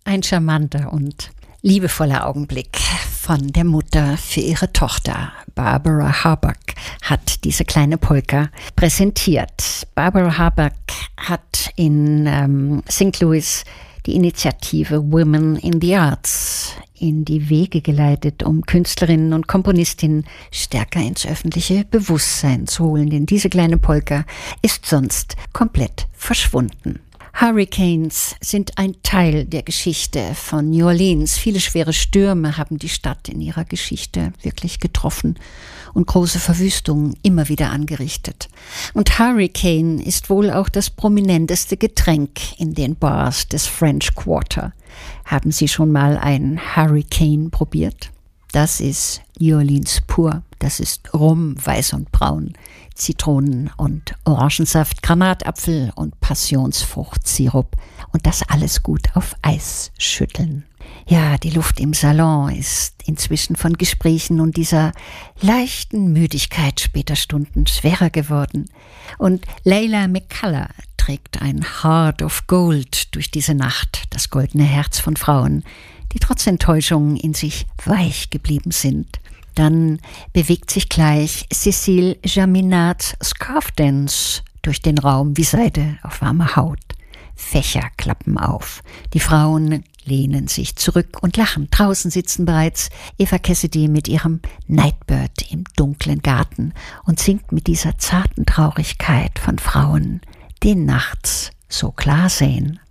Ein charmanter und liebevoller Augenblick von der Mutter für ihre Tochter. Barbara Harbuck hat diese kleine Polka präsentiert. Barbara Harbuck hat in St. Louis die Initiative Women in the Arts in die Wege geleitet, um Künstlerinnen und Komponistinnen stärker ins öffentliche Bewusstsein zu holen. Denn diese kleine Polka ist sonst komplett verschwunden. Hurricanes sind ein Teil der Geschichte von New Orleans. Viele schwere Stürme haben die Stadt in ihrer Geschichte wirklich getroffen und große Verwüstungen immer wieder angerichtet. Und Hurricane ist wohl auch das prominenteste Getränk in den Bars des French Quarter. Haben Sie schon mal ein Hurricane probiert? Das ist New Orleans pur. Das ist Rum, Weiß und Braun, Zitronen- und Orangensaft, Granatapfel und Passionsfruchtsirup. Und das alles gut auf Eis schütteln. Ja, die Luft im Salon ist inzwischen von Gesprächen und dieser leichten Müdigkeit später Stunden schwerer geworden. Und Leila McCullough trägt ein Heart of Gold durch diese Nacht, das goldene Herz von Frauen, die trotz Enttäuschungen in sich weich geblieben sind. Dann bewegt sich gleich Cécile Jaminats Scarf Dance durch den Raum wie Seide auf warmer Haut. Fächer klappen auf. Die Frauen lehnen sich zurück und lachen. Draußen sitzen bereits Eva Cassidy mit ihrem Nightbird im dunklen Garten und singt mit dieser zarten Traurigkeit von Frauen, die nachts so klar sehen.